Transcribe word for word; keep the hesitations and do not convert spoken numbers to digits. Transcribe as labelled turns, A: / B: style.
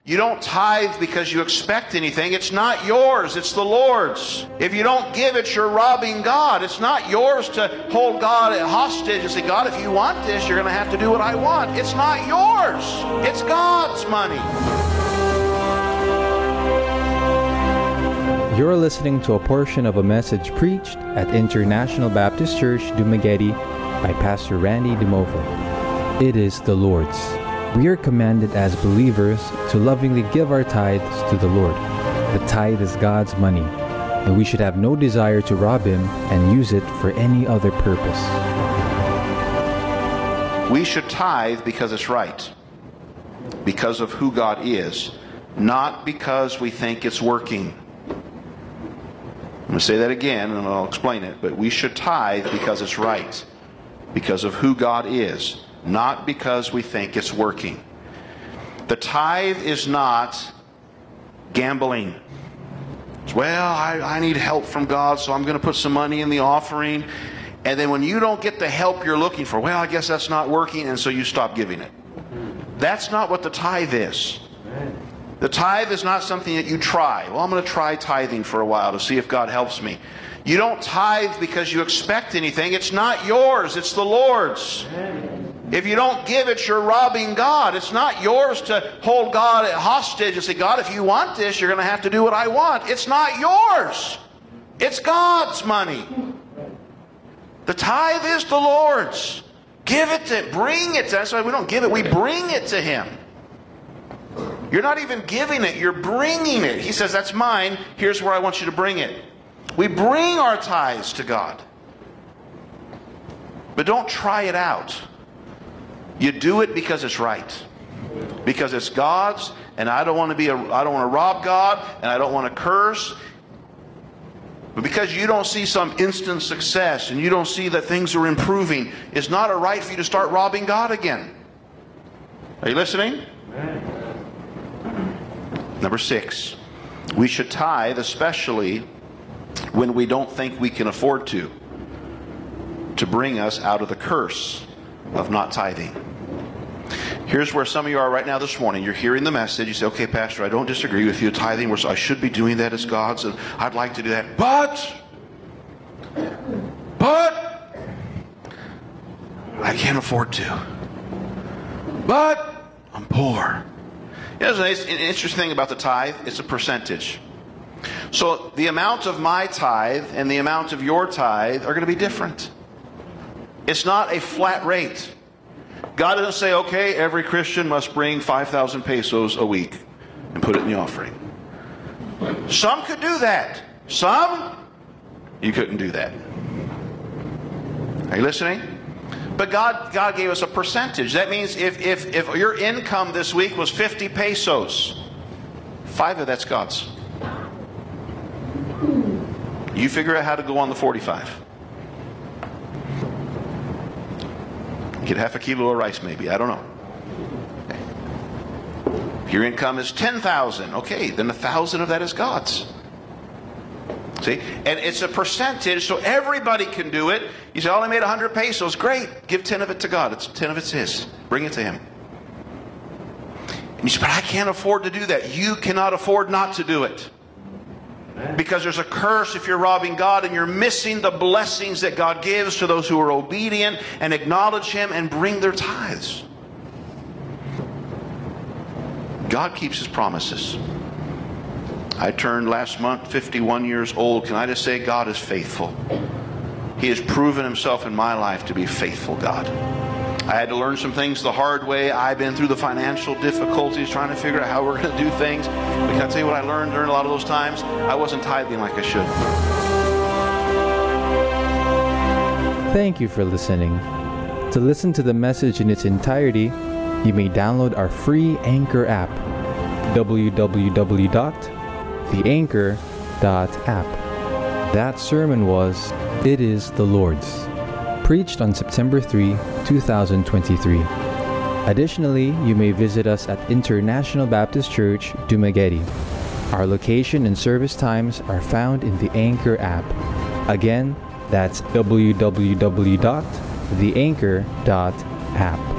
A: You don't tithe because you expect anything. It's not yours. It's the Lord's. If you don't give it, you're robbing God. It's not yours to hold God hostage and say, God, if you want this, you're going to have to do what I want. It's not yours. It's God's money.
B: You're listening to a portion of a message preached at International Baptist Church, Dumaguete by Pastor Randy DeMova. It is the Lord's. We are commanded as believers to lovingly give our tithes to the Lord. The tithe is God's money, and we should have no desire to rob Him and use it for any other purpose.
A: We should tithe because it's right, because of who God is, not because we think it's working. I'm going to say that again, and I'll explain it, but we should tithe because it's right, because of who God is, not because we think it's working. The tithe is not gambling. It's, well, I, I need help from God, so I'm going to put some money in the offering. And then when you don't get the help you're looking for, well, I guess that's not working, and so you stop giving it. That's not what the tithe is. The tithe is not something that you try. Well, I'm going to try tithing for a while to see if God helps me. You don't tithe because you expect anything. It's not yours. It's the Lord's. If you don't give it, you're robbing God. It's not yours to hold God hostage and say, God, if you want this, you're going to have to do what I want. It's not yours. It's God's money. The tithe is the Lord's. Give it to Him. Bring it to Him. That's why we don't give it. We bring it to Him. You're not even giving it. You're bringing it. He says, that's mine. Here's where I want you to bring it. We bring our tithes to God. But don't try it out. You do it because it's right. Because it's God's, and I don't want to be a, I don't want to rob God, and I don't want to curse. But because you don't see some instant success, and you don't see that things are improving, it's not a right for you to start robbing God again. Are you listening? Number six, we should tithe, especially when we don't think we can afford to, to bring us out of the curse of not tithing. Here's where some of you are right now this morning. You're hearing the message. You say, okay, Pastor, I don't disagree with you. Tithing, I should be doing that as God's, and I'd like to do that. But, but, I can't afford to. But, I'm poor. You know, an interesting thing about the tithe, it's a percentage. So the amount of my tithe and the amount of your tithe are going to be different. It's not a flat rate. God doesn't say, okay, every Christian must bring five thousand pesos a week and put it in the offering. Some could do that. Some, you couldn't do that. Are you listening? But God, God gave us a percentage. That means if, if, if your income this week was fifty pesos, five of that's God's. You figure out how to go on the forty-five. Get half a kilo of rice maybe. I don't know. Okay. If your income is ten thousand, okay, then a thousand of that is God's. See? And it's a percentage, so everybody can do it. You say, I only made one hundred pesos. Great. Give ten of it to God. It's ten of it's His. Bring it to Him. And you say, but I can't afford to do that. You cannot afford not to do it. Because there's a curse if you're robbing God, and you're missing the blessings that God gives to those who are obedient and acknowledge Him and bring their tithes. God keeps His promises. I turned last month fifty-one years old. Can I just say God is faithful? He has proven Himself in my life to be a faithful God. I had to learn some things the hard way. I've been through the financial difficulties trying to figure out how we're going to do things. But can I tell you what I learned during a lot of those times? I wasn't tithing like I should.
B: Thank you for listening. To listen to the message in its entirety, you may download our free Anchor app, w w w dot the anchor dot app. That sermon was It Is the Lord's, preached on September third, twenty twenty-three. Additionally, you may visit us at International Baptist Church, Dumaguete. Our location and service times are found in the Anchor app. Again, that's w w w dot the anchor dot app.